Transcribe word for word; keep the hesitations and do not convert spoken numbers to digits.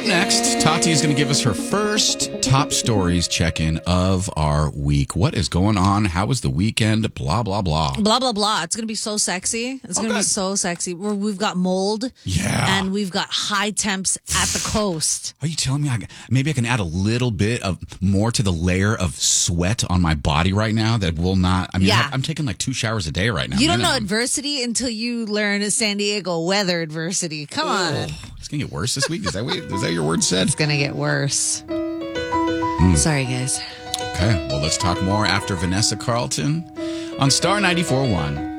next, Tati is going to give us her first top stories check-in of our week. What is going on? How was the weekend? Blah, blah, blah. Blah, blah, blah. It's going to be so sexy. It's Oh, going to be good. so sexy. We're, we've got mold. Yeah. And we've got high temps at the coast. Are you telling me I, maybe I can add a little bit of more to the layer of sweat on my body right now that will not, I mean, Yeah. I, I'm taking like two showers a day right now. You don't know minimum. adversity until you learn San Diego weather adversity. Come on. Oh, it's going to get worse this week? Is that, what, is that your word said? It's going to get worse. Sorry, guys. Okay, well, let's talk more after Vanessa Carlton on Star ninety-four point one.